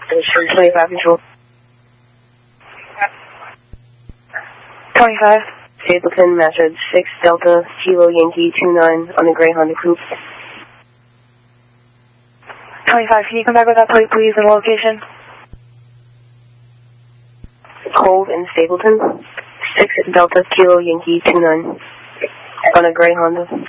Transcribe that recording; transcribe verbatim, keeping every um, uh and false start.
twenty-five control. twenty-five. Stapleton, Master six Delta, Kilo Yankee two nine on the gray Honda Coupe. twenty-five, can you come back with that plate, please, and location? Hold in Stapleton, six Delta, Kilo Yankee two nine on a gray Honda.